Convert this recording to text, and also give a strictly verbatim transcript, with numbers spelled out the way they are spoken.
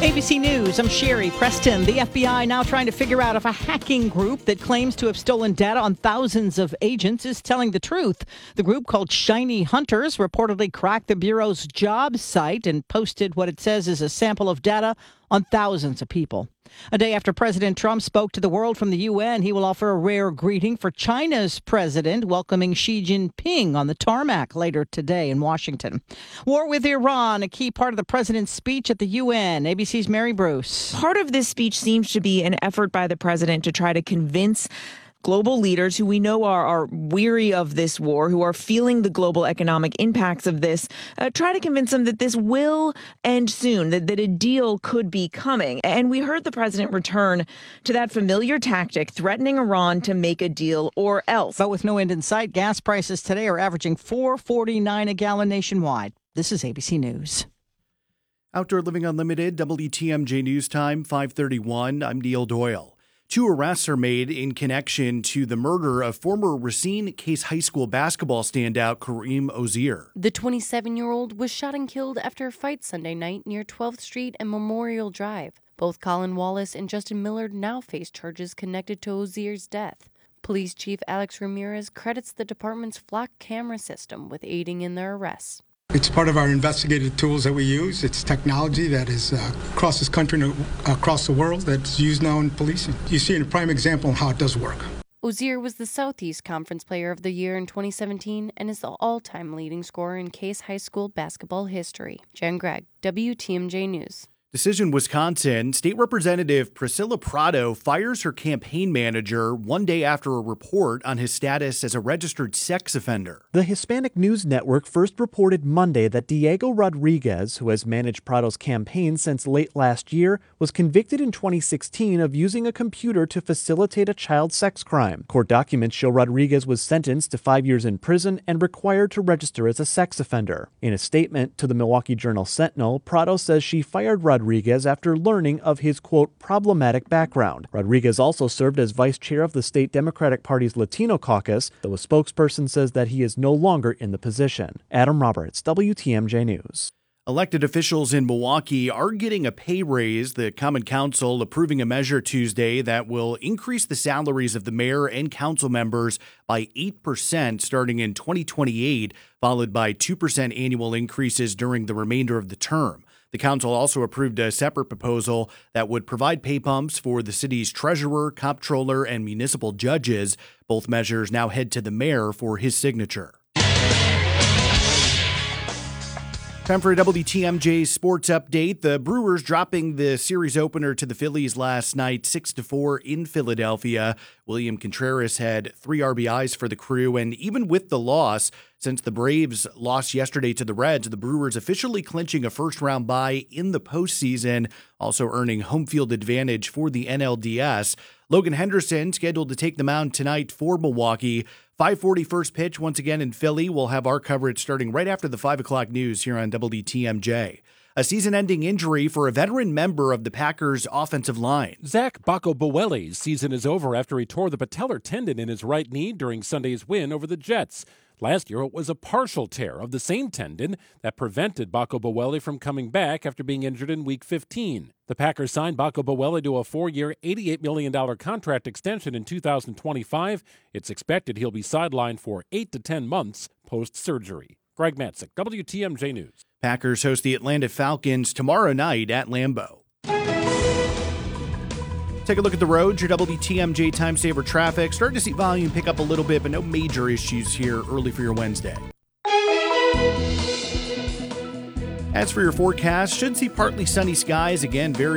A B C News, I'm Sherry Preston. The F B I now trying to figure out if a hacking group that claims to have stolen data on thousands of agents is telling the truth. The group, called Shiny Hunters, reportedly cracked the Bureau's job site and posted what it says is a sample of data on thousands of people. A day after President Trump spoke to the world from the U N, he will offer a rare greeting for China's president, welcoming Xi Jinping on the tarmac later today in Washington. War with Iran, a key part of the president's speech at the U N. A B C's Mary Bruce. Part of this speech seems to be an effort by the president to try to convince global leaders who we know are, are weary of this war, who are feeling the global economic impacts of this, uh, try to convince them that this will end soon, that, that a deal could be coming. And we heard the president return to that familiar tactic, threatening Iran to make a deal or else. But with no end in sight, gas prices today are averaging four forty-nine a gallon nationwide. This is A B C News. Outdoor Living Unlimited, W T M J News Time, five thirty-one. I'm Neil Doyle. Two arrests are made in connection to the murder of former Racine Case High School basketball standout Kareem Ozier. The twenty-seven-year-old was shot and killed after a fight Sunday night near twelfth street and Memorial Drive. Both Colin Wallace and Justin Millard now face charges connected to Ozier's death. Police Chief Alex Ramirez credits the department's flock camera system with aiding in their arrests. It's part of our investigative tools that we use. It's technology that is uh, across this country and across the world that's used now in policing. You see a prime example of how it does work. Ozier was the Southeast Conference Player of the Year in twenty seventeen and is the all-time leading scorer in Case High School basketball history. Jen Gregg, W T M J News. Decision, Wisconsin. State Representative Priscilla Prado fires her campaign manager one day after a report on his status as a registered sex offender. The Hispanic News Network first reported Monday that Diego Rodriguez, who has managed Prado's campaign since late last year, was convicted in twenty sixteen of using a computer to facilitate a child sex crime. Court documents show Rodriguez was sentenced to five years in prison and required to register as a sex offender. In a statement to the Milwaukee Journal-Sentinel, Prado says she fired Rodriguez Rodriguez after learning of his, quote, problematic background. Rodriguez also served as vice chair of the state Democratic Party's Latino caucus, though a spokesperson says that he is no longer in the position. Adam Roberts, W T M J News. Elected officials in Milwaukee are getting a pay raise. The Common Council approving a measure Tuesday that will increase the salaries of the mayor and council members by eight percent starting in twenty twenty-eight, followed by two percent annual increases during the remainder of the term. The council also approved a separate proposal that would provide pay bumps for the city's treasurer, comptroller, and municipal judges. Both measures now head to the mayor for his signature. Time for a W T M J sports update. The Brewers dropping the series opener to the Phillies last night, six to four in Philadelphia. William Contreras had three R B Is for the Crew, and even with the loss, since the Braves lost yesterday to the Reds, the Brewers officially clinching a first-round bye in the postseason, also earning home field advantage for the N L D S. Logan Henderson scheduled to take the mound tonight for Milwaukee. five forty first pitch once again in Philly. We'll have our coverage starting right after the five o'clock news here on W T M J. A season-ending injury for a veteran member of the Packers' offensive line. Zach Bacco-Boelli's season is over after he tore the patellar tendon in his right knee during Sunday's win over the Jets. Last year, it was a partial tear of the same tendon that prevented Bacco-Boelli from coming back after being injured in Week fifteen. The Packers signed Bacco-Boelli to a four-year, eighty-eight million dollars contract extension in two thousand twenty-five. It's expected he'll be sidelined for eight to ten months post-surgery. Greg Matzik, W T M J News. Packers host the Atlanta Falcons tomorrow night at Lambeau. Take a look at the roads, your W T M J Time Saver traffic. Starting to see volume pick up a little bit, but no major issues here early for your Wednesday. As for your forecast, should see partly sunny skies. Again, very